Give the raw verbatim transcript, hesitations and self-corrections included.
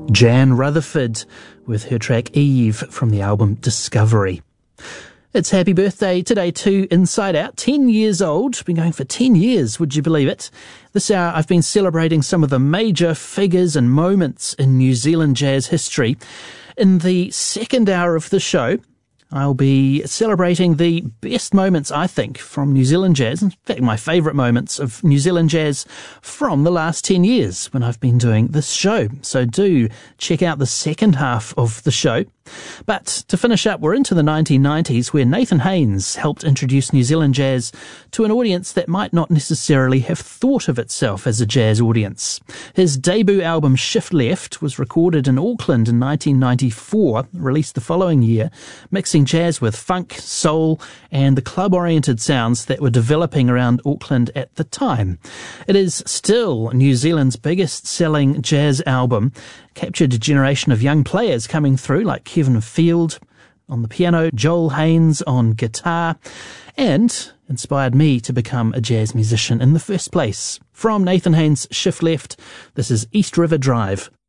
Jan Rutherford with her track Eve from the album Discovery. It's happy birthday today to Inside Out, ten years old. Been going for ten years, would you believe it? This hour I've been celebrating some of the major figures and moments in New Zealand jazz history. In the second hour of the show, I'll be celebrating the best moments, I think, from New Zealand jazz. In fact, my favourite moments of New Zealand jazz from the last ten years when I've been doing this show. So do check out the second half of the show. But to finish up, we're into the nineteen nineties, where Nathan Haynes helped introduce New Zealand jazz to an audience that might not necessarily have thought of itself as a jazz audience. His debut album Shift Left was recorded in Auckland in nineteen ninety-four, released the following year, mixing jazz with funk, soul, and the club-oriented sounds that were developing around Auckland at the time. It is still New Zealand's biggest-selling jazz album, captured a generation of young players coming through like Kevin Field on the piano, Joel Haynes on guitar, and inspired me to become a jazz musician in the first place. From Nathan Haynes' Shift Left, this is East River Drive.